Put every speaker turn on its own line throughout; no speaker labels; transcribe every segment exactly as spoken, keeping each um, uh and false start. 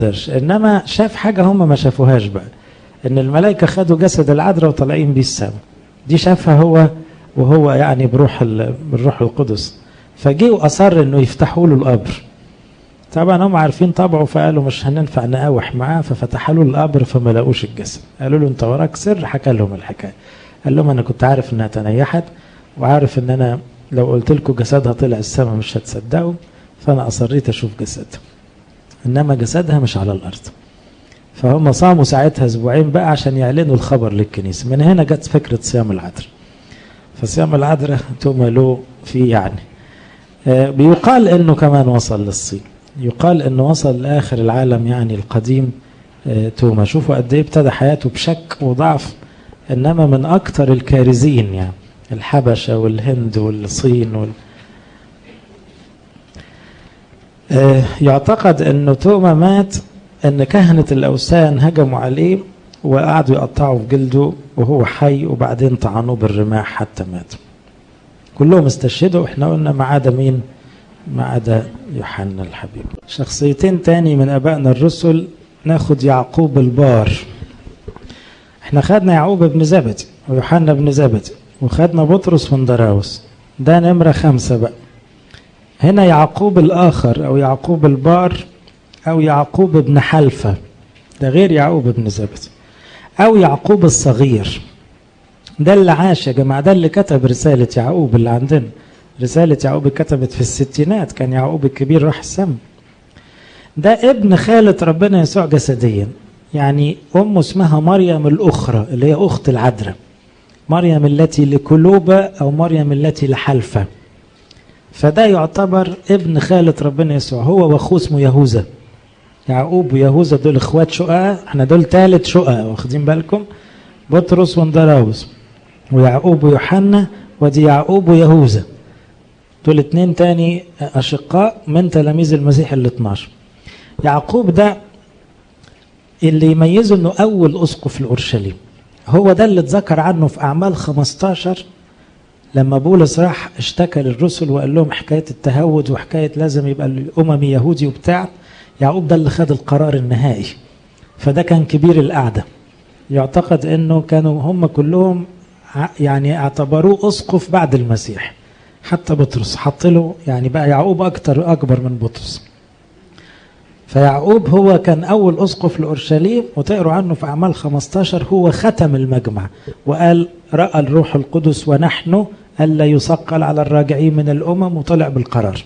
انما شاف حاجة هم ما شافوهاش بقى، ان الملائكة خدوا جسد العذراء وطالعين بيه السماء. دي شافها هو وهو يعني بروح بالروح القدس، فجي واصر انه يفتحوا له القبر. طبعا هم عارفين طبعه، فقالوا مش هننفع نقاوح معاه، ففتحوا له القبر فما لقوش الجسد. قالوا له انت وراك سر، حكى لهم الحكايه. قال لهم انا كنت عارف انها تنيحت، وعارف ان انا لو قلت لكم جسدها طلع السماء مش هتصدقوا، فانا اصريت اشوف جسدها، انما جسدها مش على الارض. فهم صاموا ساعتها اسبوعين بقى عشان يعلنوا الخبر للكنيسه. من هنا جت فكره صيام العذراء. فصيام العذراء توما له فيه يعني آه بيقال انه كمان وصل للصين، يقال انه وصل لاخر العالم يعني القديم. آه توما شوفوا قد ايه ابتدى حياته بشك وضعف، انما من اكثر الكارزين يعني الحبشه والهند والصين وال... آه يعتقد انه توما مات ان كهنة الاوثان هجموا عليه وقعدوا يقطعوا في جلده وهو حي، وبعدين طعنوه بالرماح حتى مات. كلهم استشهدوا، احنا قلنا ما عدا مين؟ ما عدا يوحنا الحبيب. شخصيتين تاني من ابائنا الرسل، ناخد يعقوب البار. احنا خدنا يعقوب ابن زبدي ويوحنا ابن زبدي، وخدنا بطرس وندراوس، ده نمرة خمسة بقى. هنا يعقوب الآخر أو يعقوب البار أو يعقوب ابن حلفة، ده غير يعقوب ابن زبدي، أو يعقوب الصغير. ده اللي عاش يا جماعة، ده اللي كتب رسالة يعقوب اللي عندنا. رسالة يعقوب كتبت في الستينات، كان يعقوب الكبير راح السما. ده ابن خالة ربنا يسوع جسديا، يعني أمه اسمها مريم الأخرى اللي هي أخت العذراء، مريم التي لكلوبة أو مريم التي لحلفة. فده يعتبر ابن خالة ربنا يسوع، هو واخوه اسمه يهوذا. يعقوب ويهوذا دول اخوات شقة، احنا دول ثالث شقة، واخدين بالكم؟ بطرس وندراوس ويعقوب ويوحنا، ودي يعقوب ويهوذا، دول اتنين تاني اشقاء من تلاميذ المسيح ال اثناشر. يعقوب ده اللي يميزه انه اول اسقف لاورشليم، هو ده اللي اتذكر عنه في اعمال خمستاشر لما بولس راح اشتكى للرسل وقال لهم حكايه التهود وحكايه لازم يبقى الاممي يهودي وبتاع. يعقوب ده اللي خد القرار النهائي، فده كان كبير القعده. يعتقد انه كانوا هم كلهم يعني اعتبروه اسقف بعد المسيح، حتى بطرس حط له يعني بقى يعقوب اكتر اكبر من بطرس. فيعقوب هو كان اول اسقف لاورشليم، وتقروا عنه في اعمال خمستاشر. هو ختم المجمع وقال راى الروح القدس ونحن الا يثقل على الراجعين من الامم، وطلع بالقرار.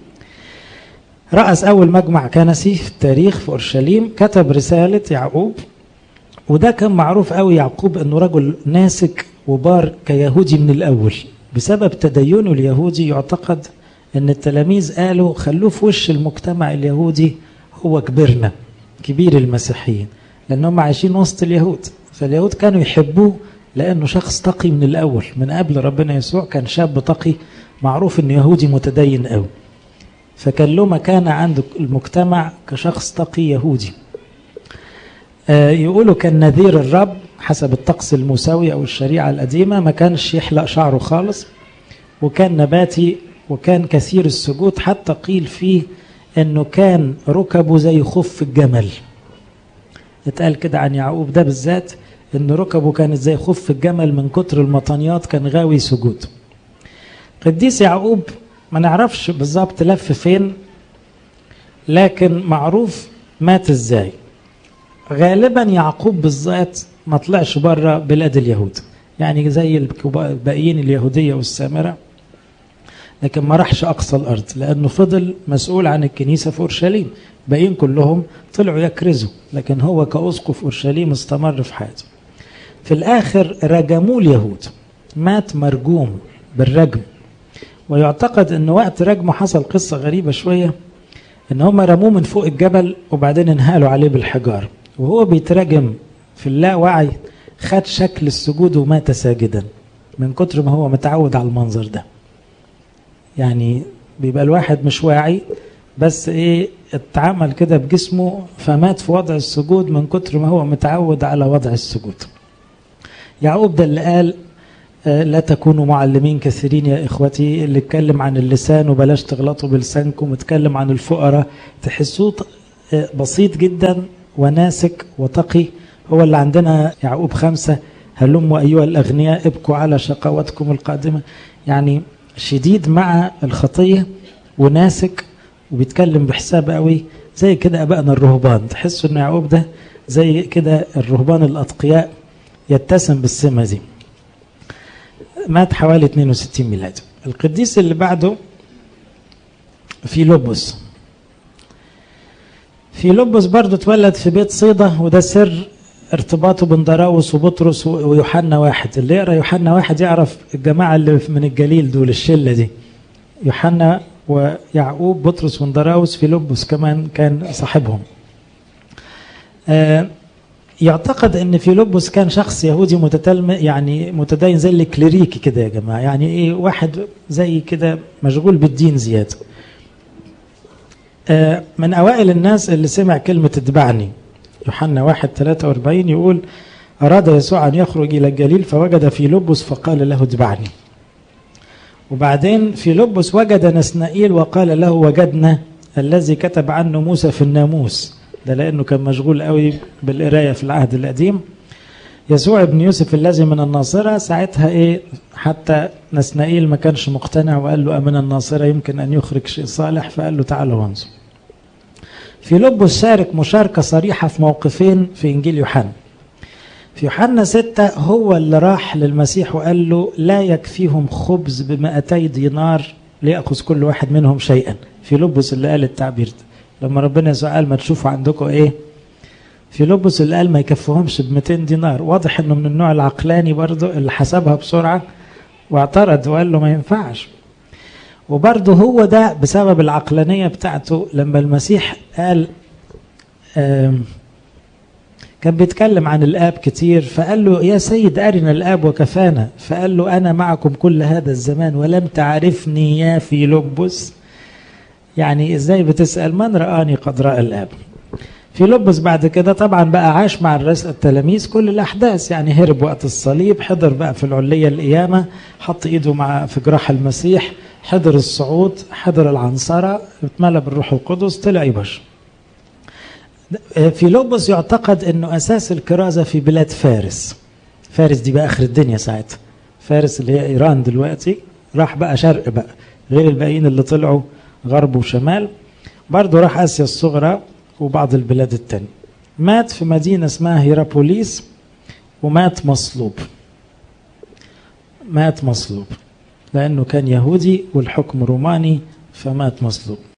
رأس اول مجمع كنسي في التاريخ في اورشليم، كتب رساله يعقوب. وده كان معروف قوي يعقوب انه رجل ناسك وبار كيهودي من الاول، بسبب تدينه اليهودي. يعتقد ان التلاميذ قالوا خلوه في وش المجتمع اليهودي، هو كبرنا كبير المسيحيين، لانهم عايشين وسط اليهود، فاليهود كانوا يحبوه لانه شخص تقي من الاول، من قبل ربنا يسوع كان شاب تقي معروف انه يهودي متدين قوي، فكان له مكانه عند المجتمع كشخص تقي يهودي. آه يقولوا كان نذير الرب حسب الطقس الموسوي او الشريعه القديمه، ما كانش يحلق شعره خالص، وكان نباتي، وكان كثير السجود. حتى قيل فيه انه كان ركبه زي خف الجمل. اتقال كده عن يعقوب ده بالذات ان ركبه كانت زي خف الجمل من كتر المطانيات، كان غاوي سجود. قديس يعقوب ما نعرفش بالظبط لف فين، لكن معروف مات ازاي. غالبا يعقوب بالذات ما طلعش بره بلاد اليهود، يعني زي الباقيين اليهوديه والسامره، لكن ما راحش أقصى الأرض، لأنه فضل مسؤول عن الكنيسة في أورشليم. باقيين كلهم طلعوا يكرزوا، لكن هو كأسقف أورشليم استمر في حياته. في الآخر رجموه اليهود، مات مرجوم بالرجم. ويعتقد أن وقت رجمه حصل قصة غريبة شوية، أن هم رموه من فوق الجبل وبعدين انهالوا عليه بالحجار، وهو بيترجم في اللاوعي خد شكل السجود ومات ساجدا من كتر ما هو متعود على المنظر ده. يعني بيبقى الواحد مش واعي، بس ايه اتعامل كده بجسمه فمات في وضع السجود من كتر ما هو متعود على وضع السجود. يعقوب ده اللي قال آه لا تكونوا معلمين كثيرين يا اخوتي، اللي اتكلم عن اللسان وبلاش تغلطوا بلسانكم، اتكلم عن الفقراء. تحسوه بسيط جدا وناسك وتقي. هو اللي عندنا يعقوب خمسة هلموا أيها الأغنياء ابكوا على شقواتكم القادمة، يعني شديد مع الخطية وناسك وبيتكلم بحساب قوي. زي كده أبائنا الرهبان، تحسوا أن يعقوب ده زي كده الرهبان الأتقياء، يتسم بالسمة دي. مات حوالي اثنين وستين ميلادي. القديس اللي بعده فيلبس. فيلبس برضه اتولد في بيت صيدا، وده سر ارتباطه بندراوس وبطرس ويوحنا واحد. اللي يقرأ يوحنا واحد يعرف الجماعة اللي من الجليل دول، الشلة دي، يوحنا ويعقوب بطرس وندراوس، فيلبس كمان كان صاحبهم. آه يعتقد ان فيلبس كان شخص يهودي متتلم، يعني متدين زي الكليريكي كده يا جماعة، يعني ايه، واحد زي كده مشغول بالدين زيادة. آه من اوائل الناس اللي سمع كلمة اتبعني. يوحنا واحد ثلاثة وأربعين يقول أراد يسوع أن يخرج إلى الجليل فوجد فيلبس فقال له اتبعني. وبعدين فيلبس وجد نسنائيل وقال له وجدنا الذي كتب عنه موسى في الناموس، ده لأنه كان مشغول قوي بالقراية في العهد القديم. يسوع ابن يوسف الذي من الناصرة، ساعتها إيه، حتى نسنائيل ما كانش مقتنع وقال له أمن الناصرة يمكن أن يخرج شيء صالح، فقال له تعال وانظر. فيلبس شارك مشاركة صريحة في موقفين في إنجيل يوحنا. في يوحنا ستة هو اللي راح للمسيح وقال له لا يكفيهم خبز بمئتي دينار ليأخذ كل واحد منهم شيئا. فيلبس اللي قال التعبير ده لما ربنا يسوع قال ما تشوفوا عندكم ايه. فيلبس اللي قال ما يكفيهمش ب مئتين دينار. واضح انه من النوع العقلاني برضه اللي حسبها بسرعة واعترض وقال له ما ينفعش. وبرضه هو ده بسبب العقلانية بتاعته لما المسيح قال كان بيتكلم عن الآب كتير، فقال له يا سيد أرنا الآب وكفانا، فقال له أنا معكم كل هذا الزمان ولم تعرفني يا فيلبس. يعني إزاي بتسأل؟ من رآني قد رأى الآب. فيلبس بعد كده طبعا بقى عاش مع التلاميذ كل الأحداث، يعني هرب وقت الصليب، حضر بقى في العلية القيامة، حط إيده مع في جراح المسيح، حضر الصعود، حضر العنصرة، اتملى بالروح القدس، طلع يبشر. فيلبس يعتقد انه اساس الكرازة في بلاد فارس. فارس دي بقى اخر الدنيا ساعتها، فارس اللي هي ايران دلوقتي، راح بقى شرق بقى غير الباقيين اللي طلعوا غرب وشمال. برضه راح اسيا الصغرى وبعض البلاد التانية. مات في مدينة اسمها هيرابوليس ومات مصلوب. مات مصلوب لانه كان يهودي والحكم روماني، فمات مصلوب.